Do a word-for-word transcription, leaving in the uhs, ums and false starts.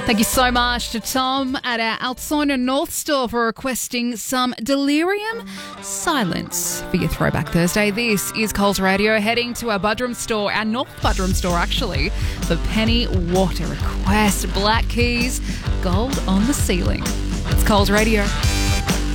Thank you so much to Tom at our Altsona North store for requesting some Delirium Silence for your Throwback Thursday. This is Coles Radio, heading to our Budrum store, our North Budrum store actually, for Penny Water request. Black Keys, Gold on the Ceiling. It's Coles Radio.